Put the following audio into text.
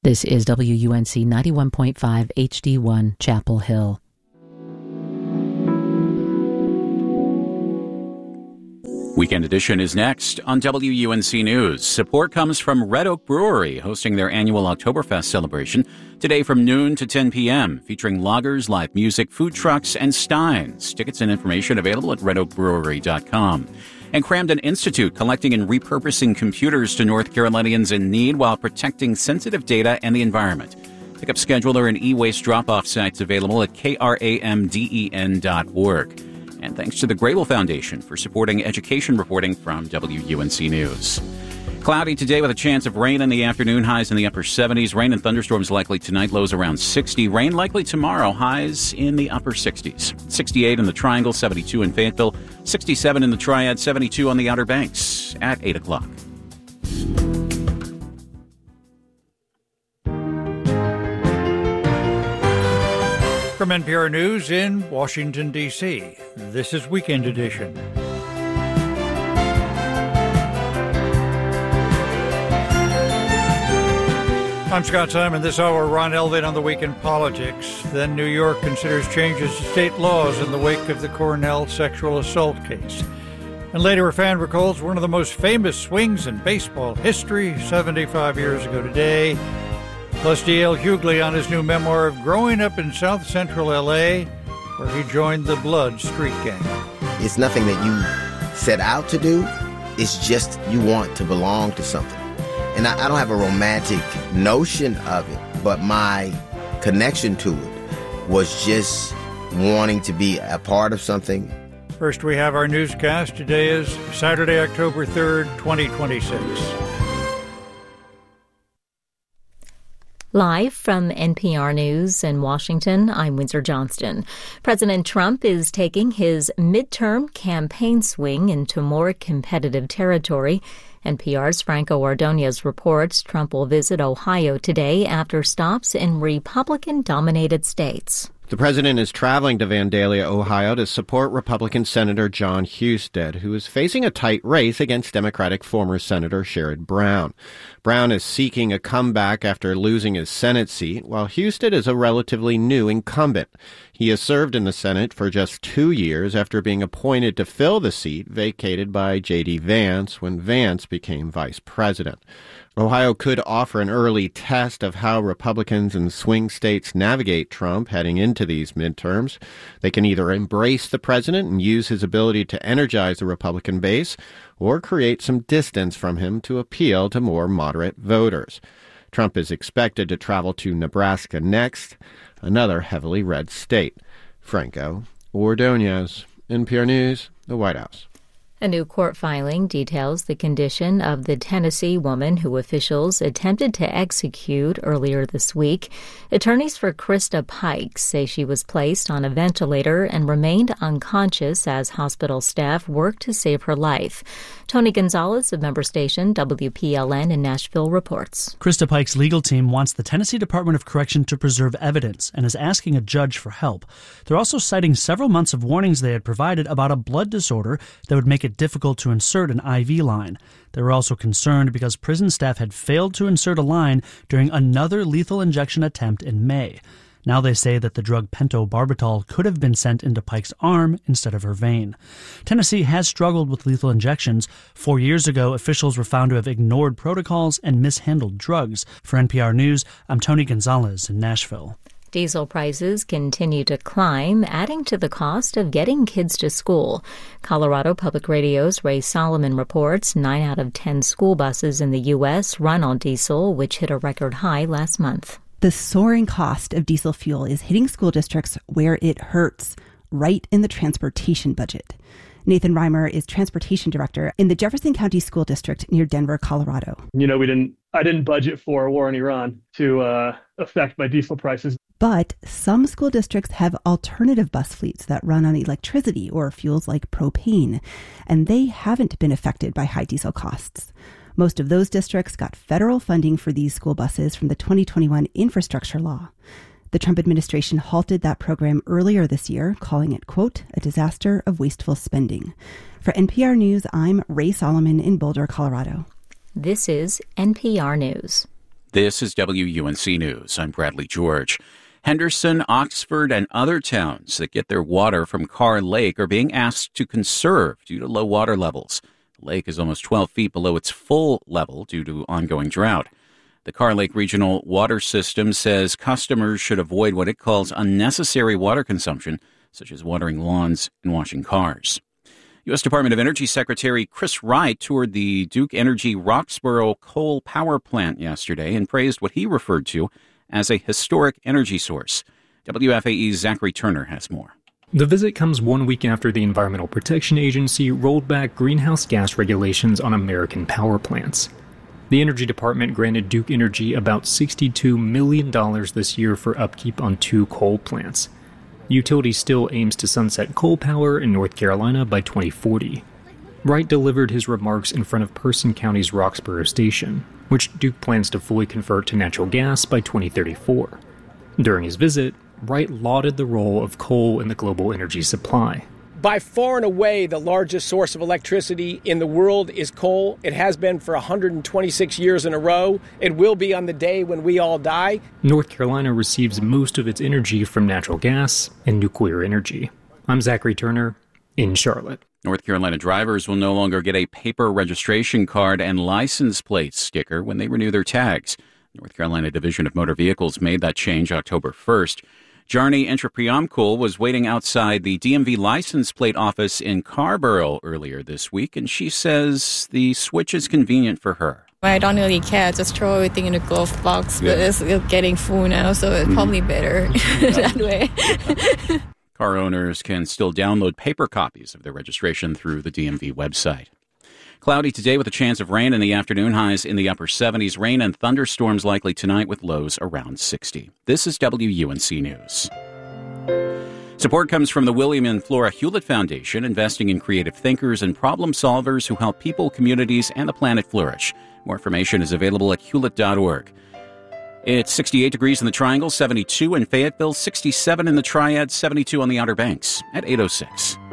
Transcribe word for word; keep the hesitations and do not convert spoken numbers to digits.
This is W U N C ninety-one point five H D one, Chapel Hill. Weekend Edition is next on W U N C News. Support comes from Red Oak Brewery, hosting their annual Oktoberfest celebration today from noon to ten p.m., featuring lagers, live music, food trucks, and steins. Tickets and information available at red oak brewery dot com. And Cramden Institute, collecting and repurposing computers to North Carolinians in need while protecting sensitive data and the environment. Pickup scheduler and e-waste drop-off sites available at kramden dot org. And thanks to the Grable Foundation for supporting education reporting from W U N C News. Cloudy today with a chance of rain in the afternoon, highs in the upper seventies. Rain and thunderstorms likely tonight, lows around sixty. Rain likely tomorrow, highs in the upper sixties. sixty-eight in the Triangle, seventy-two in Fayetteville, sixty-seven in the Triad, seventy-two on the Outer Banks at eight o'clock. From N P R News in Washington, D C, this is Weekend Edition. I'm Scott Simon. This hour, Ron Elvin on the Week in Politics. Then New York considers changes to state laws in the wake of the Cornell sexual assault case. And later, a fan recalls one of the most famous swings in baseball history seventy-five years ago today. Plus, D L Hughley on his new memoir of growing up in South Central L A, where he joined the Blood Street Gang. It's nothing that you set out to do. It's just you want to belong to something. And I, I don't have a romantic notion of it, but my connection to it was just wanting to be a part of something. First, we have our newscast. Today is Saturday, October third, twenty twenty-six. Live from N P R News in Washington, I'm Windsor Johnston. President Trump is taking his midterm campaign swing into more competitive territory. N P R's Franco Ordonez reports Trump will visit Ohio today after stops in Republican-dominated states. The president is traveling to Vandalia, Ohio, to support Republican Senator Jon Husted, who is facing a tight race against Democratic former Senator Sherrod Brown. Brown is seeking a comeback after losing his Senate seat, while Husted is a relatively new incumbent. He has served in the Senate for just two years after being appointed to fill the seat vacated by J D. Vance when Vance became vice president. Ohio could offer an early test of how Republicans in swing states navigate Trump heading into these midterms. They can either embrace the president and use his ability to energize the Republican base, or create some distance from him to appeal to more moderate voters. Trump is expected to travel to Nebraska next, another heavily red state. Franco Ordonez, N P R News, the White House. A new court filing details the condition of the Tennessee woman who officials attempted to execute earlier this week. Attorneys for Krista Pikes say she was placed on a ventilator and remained unconscious as hospital staff worked to save her life. Tony Gonzalez of member station W P L N in Nashville reports. Krista Pikes' legal team wants the Tennessee Department of Correction to preserve evidence and is asking a judge for help. They're also citing several months of warnings they had provided about a blood disorder that would make it difficult to insert an I V line. They were also concerned because prison staff had failed to insert a line during another lethal injection attempt in May. Now they say that the drug pentobarbital could have been sent into Pike's arm instead of her vein. Tennessee has struggled with lethal injections. Four years ago, officials were found to have ignored protocols and mishandled drugs. For N P R News, I'm Tony Gonzalez in Nashville. Diesel prices continue to climb, adding to the cost of getting kids to school. Colorado Public Radio's Ray Solomon reports nine out of ten school buses in the U S run on diesel, which hit a record high last month. The soaring cost of diesel fuel is hitting school districts where it hurts, right in the transportation budget. Nathan Reimer is transportation director in the Jefferson County School District near Denver, Colorado. You know, we didn't, I didn't budget for a war in Iran to uh, affect my diesel prices. But some school districts have alternative bus fleets that run on electricity or fuels like propane, and they haven't been affected by high diesel costs. Most of those districts got federal funding for these school buses from the twenty twenty-one infrastructure law. The Trump administration halted that program earlier this year, calling it, quote, a disaster of wasteful spending. For N P R News, I'm Ray Solomon in Boulder, Colorado. This is N P R News. This is W U N C News. I'm Bradley George. Henderson, Oxford, and other towns that get their water from Carr Lake are being asked to conserve due to low water levels. The lake is almost twelve feet below its full level due to ongoing drought. The Carr Lake Regional Water System says customers should avoid what it calls unnecessary water consumption, such as watering lawns and washing cars. U S Department of Energy Secretary Chris Wright toured the Duke Energy Roxboro coal power plant yesterday and praised what he referred to as a historic energy source. W F A E's Zachary Turner has more. The visit comes one week after the Environmental Protection Agency rolled back greenhouse gas regulations on American power plants. The Energy Department granted Duke Energy about sixty-two million dollars this year for upkeep on two coal plants. The utility still aims to sunset coal power in North Carolina by twenty forty. Wright delivered his remarks in front of Person County's Roxboro station, which Duke plans to fully convert to natural gas by twenty thirty-four. During his visit, Wright lauded the role of coal in the global energy supply. By far and away, the largest source of electricity in the world is coal. It has been for one hundred twenty-six years in a row. It will be on the day when we all die. North Carolina receives most of its energy from natural gas and nuclear energy. I'm Zachary Turner in Charlotte. North Carolina drivers will no longer get a paper registration card and license plate sticker when they renew their tags. North Carolina Division of Motor Vehicles made that change October first. Jarni Intrapriamkul was waiting outside the D M V license plate office in Carrboro earlier this week, and she says the switch is convenient for her. I don't really care. Just throw everything in a glove box, but yeah. it's getting full now, so it's mm-hmm. probably better that way. Car owners can still download paper copies of their registration through the D M V website. Cloudy today with a chance of rain in the afternoon, highs in the upper seventies. Rain and thunderstorms likely tonight with lows around sixty. This is W U N C News. Support comes from the William and Flora Hewlett Foundation, investing in creative thinkers and problem solvers who help people, communities, and the planet flourish. More information is available at hewlett dot org. It's sixty-eight degrees in the Triangle, seventy-two in Fayetteville, sixty-seven in the Triad, seventy-two on the Outer Banks at eight oh six.